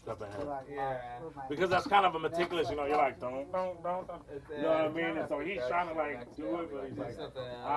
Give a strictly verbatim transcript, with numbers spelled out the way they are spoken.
step ahead. Like, Yeah. my- Because that's kind of a meticulous, you know, you're like, don't, don't, don't, don't. It's, You know what I uh, mean? And so he's trying to like do it, but he's do like, something else. I